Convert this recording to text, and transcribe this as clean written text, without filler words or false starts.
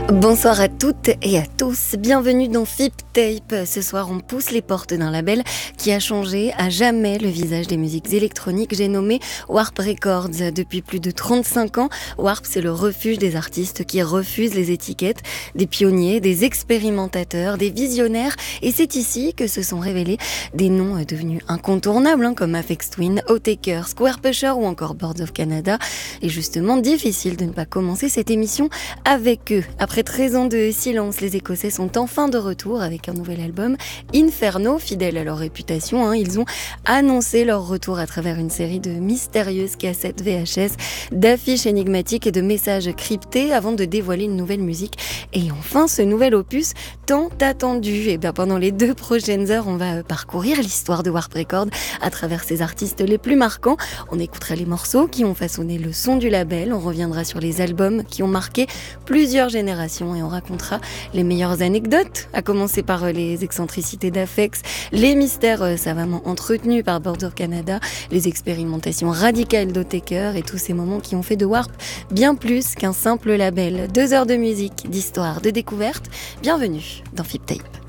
Bonsoir à toutes et à tous, bienvenue dans Fip Tape. Ce soir on pousse les portes d'un label qui a changé à jamais le visage des musiques électroniques. J'ai nommé Warp Records. Depuis plus de 35 ans, Warp c'est le refuge des artistes qui refusent les étiquettes, des pionniers, des expérimentateurs, des visionnaires. Et c'est ici que se sont révélés des noms devenus incontournables comme Aphex Twin, Otaker, Square Pusher ou encore Boards of Canada. Et justement difficile de ne pas commencer cette émission avec eux. Après 13 ans de silence, les Écossais sont enfin de retour avec un nouvel album, Inferno. Fidèles à leur réputation, ils ont annoncé leur retour à travers une série de mystérieuses cassettes VHS, d'affiches énigmatiques et de messages cryptés avant de dévoiler une nouvelle musique. Et enfin, ce nouvel opus tant attendu. Et bien, pendant les 2 prochaines heures, on va parcourir l'histoire de Warp Records à travers ses artistes les plus marquants. On écoutera les morceaux qui ont façonné le son du label, on reviendra sur les albums qui ont marqué plusieurs générations et on racontera les meilleures anecdotes, à commencer par les excentricités d'Aphex, les mystères savamment entretenus par Boards of Canada, les expérimentations radicales d'Otaker et tous ces moments qui ont fait de Warp bien plus qu'un simple label. 2 heures de musique, d'histoire, de découverte. Bienvenue dans Fip Tape.